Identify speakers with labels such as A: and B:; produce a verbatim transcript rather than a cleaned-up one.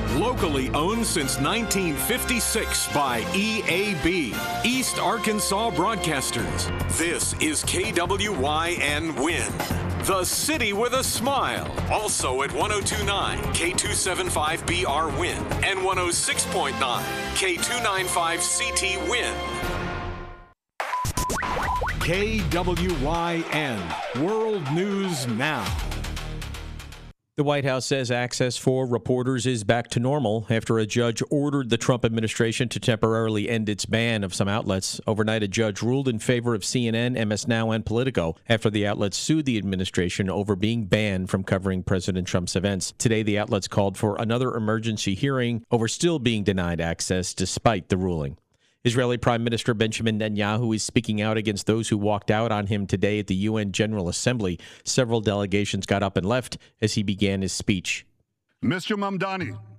A: Locally owned since nineteen fifty-six by E A B, East Arkansas Broadcasters. This is K W Y N Win, the city with a smile. Also at one oh two point nine K two seventy-five B R Win and one oh six point nine K two ninety-five C T Win. K W Y N, World News Now.
B: The White House says access for reporters is back to normal after a judge ordered the Trump administration to temporarily end its ban of some outlets. Overnight, a judge ruled in favor of C N N, M S Now, and Politico after the outlets sued the administration over being banned from covering President Trump's events. Today, the outlets called for another emergency hearing over still being denied access despite the ruling. Israeli Prime Minister Benjamin Netanyahu is speaking out against those who walked out on him today at the U N General Assembly. Several delegations got up and left as he began his speech.
C: Mister Mamdani,